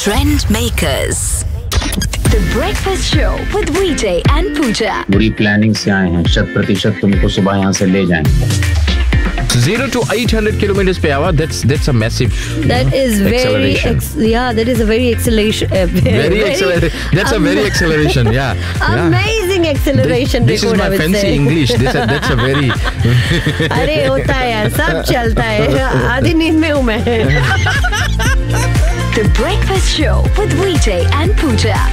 Trend Makers. The Breakfast Show with VJ and Pooja. बुरी planning से आए हैं, 100% तुमको सुबह यहाँ से ले जाएंगे. 0 to 800 kilometers per hour. That's a massive. That is very that is a very acceleration. That's a very acceleration. Yeah. Amazing acceleration. This is my fancy English. That's a very. अरे होता है यार, सब चलता है. आधी नींद में हूँ मैं. The Breakfast Show with VJ and Pooja.